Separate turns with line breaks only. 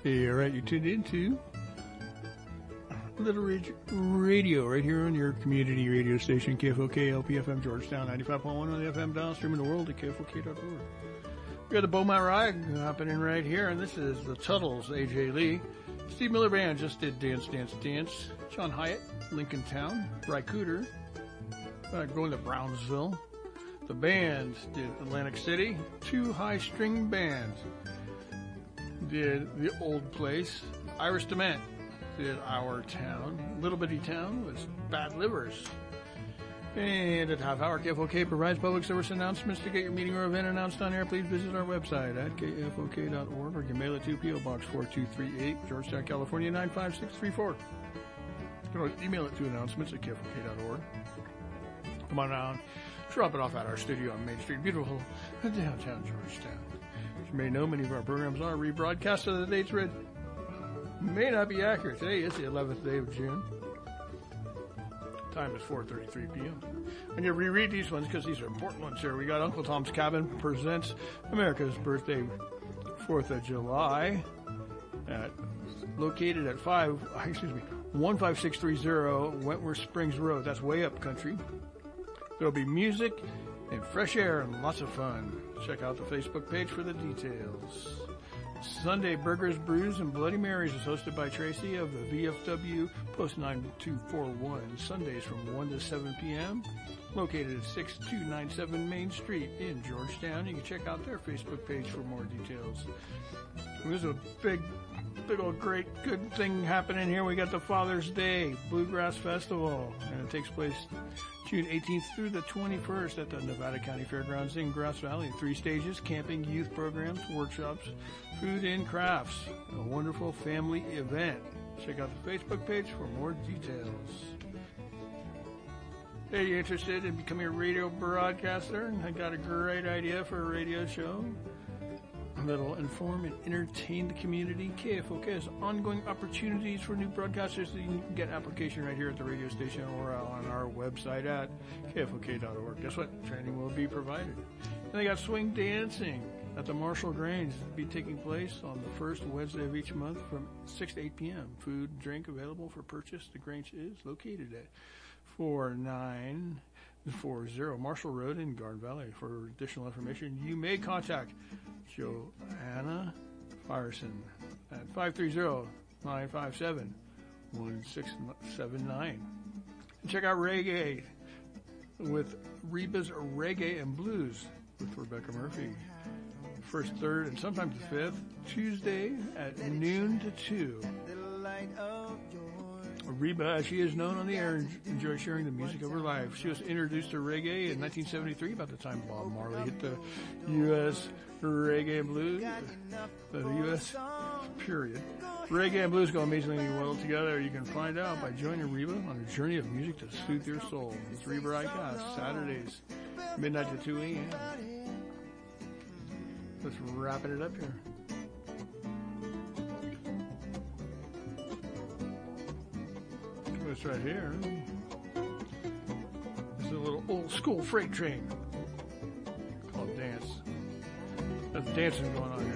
Hey, all right, you tuned into Little Ridge Radio right here on your community radio station, KFOK LPFM Georgetown, 95.1 on the FM dial, streaming the world at KFOK.org. We got the Beaumont Ride happening right here, and this is the Tuttles, AJ Lee. Steve Miller Band just did Dance, Dance, Dance. John Hyatt, Lincoln Town. Ry Cooter, going to Brownsville. The band did Atlantic City. Two high string bands did The Old Place. Iris DeMent did Our Town. Little Bitty Town was Bad Livers. And at half hour, KFOK provides public service announcements. To get your meeting or event announced on air, please visit our website at kfok.org, or you can mail it to P.O. Box 4238, Georgetown, California, 95634. You can email it to announcements at kfok.org. Come on down, drop it off at our studio on Main Street, beautiful downtown Georgetown. As you may know, many of our programs are rebroadcast, so the dates read may not be accurate. Today is the 11th day of June. Time is 4:33 p.m. And you reread these ones because these are important ones here. We got Uncle Tom's Cabin presents America's Birthday 4th of July, located at 15630 Wentworth Springs Road. That's way up country. There'll be music and fresh air and lots of fun. Check out the Facebook page for the details. Sunday, Burgers, Brews, and Bloody Marys is hosted by Tracy of the VFW Post 9241. Sundays from 1 to 7 p.m. Located at 6297 Main Street in Georgetown. You can check out their Facebook page for more details. There's a big old great good thing happening here. We got the Father's Day Bluegrass Festival, and it takes place June 18th through the 21st at the Nevada County Fairgrounds in Grass Valley. 3 stages, camping, youth programs, workshops, food and crafts. A wonderful family event. Check out the Facebook page for more details. Hey, you interested in becoming a radio broadcaster? I got a great idea for a radio show that'll inform and entertain the community. KFOK has ongoing opportunities for new broadcasters. So you can get application right here at the radio station or on our website at kfok.org. Guess what? Training will be provided. And they got swing dancing at the Marshall Grange. It'll be taking place on the first Wednesday of each month from 6 to 8 p.m. Food and drink available for purchase. The Grange is located at 4940 Marshall Road in Garden Valley. For additional information, you may contact Joanna Firesen at 530-957-1679. And check out Reggae with Reba's Reggae and Blues with Rebecca Murphy. First, third, and sometimes the fifth Tuesday at noon to 2. Reba, as she is known on the air, enjoys sharing the music of her life. She was introduced to reggae in 1973, about the time Bob Marley hit the U.S. reggae and blues, the U.S. period. Reggae and blues go amazingly well together. You can find out by joining Reba on a journey of music to soothe your soul. It's Reba Icast, Saturdays, midnight to 2 a.m. Let's wrapping it up here. This right here is a little old school freight train called Dance. That's dancing going on here.